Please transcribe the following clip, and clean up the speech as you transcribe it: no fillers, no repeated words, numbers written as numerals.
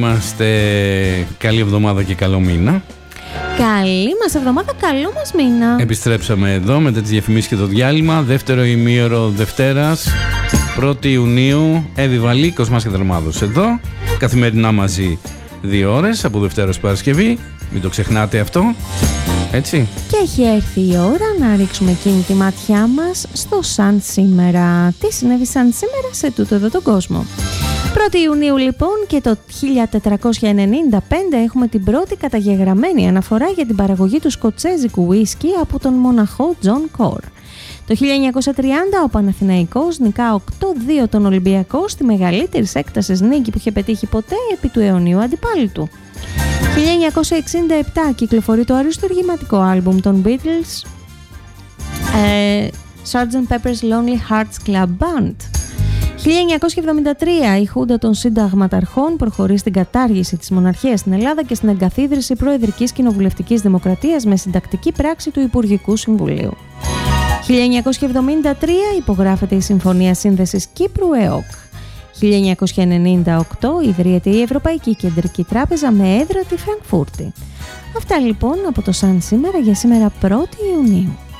Είμαστε καλή εβδομάδα και καλό μήνα. Καλή μας εβδομάδα, καλό μας μήνα. Επιστρέψαμε εδώ μετά τις διαφημίσεις και το διάλειμμα. Δεύτερο ημίωρο Δευτέρας, 1η Ιουνίου. Εύη Βαλή, Κοσμάς και Δερμάδος εδώ. Καθημερινά μαζί 2 ώρες από Δευτέρα ως Παρασκευή. Μην το ξεχνάτε αυτό. Έτσι. Και έχει έρθει η ώρα να ρίξουμε εκείνη τη ματιά μας στο σαν σήμερα. Τι συνέβη σαν σήμερα σε τούτο εδώ τον κόσμο. 1η Ιουνίου λοιπόν και το 1495 έχουμε την πρώτη καταγεγραμμένη αναφορά για την παραγωγή του σκοτσέζικου ουίσκι από τον μοναχό Τζον Κορ. Το 1930 ο Παναθηναϊκός νικά 8-2 τον Ολυμπιακό στη μεγαλύτερη έκτασης νίκη που είχε πετύχει ποτέ επί του αιωνίου αντιπάλου του. 1967 κυκλοφορεί το αριστουργηματικό άλμπουμ των Beatles Sgt. Pepper's Lonely Hearts Club Band. 1973 η Χούντα των Συνταγματαρχών προχωρεί στην κατάργηση της μοναρχίας στην Ελλάδα και στην εγκαθίδρυση προεδρικής κοινοβουλευτικής δημοκρατίας με συντακτική πράξη του Υπουργικού Συμβουλίου. 1973 υπογράφεται η Συμφωνία Σύνδεσης Κύπρου ΕΟΚ. 1998 ιδρύεται η Ευρωπαϊκή Κεντρική Τράπεζα με έδρα τη Φραγκφούρτη. Αυτά λοιπόν από το σαν σήμερα για σήμερα 1η Ιουνίου.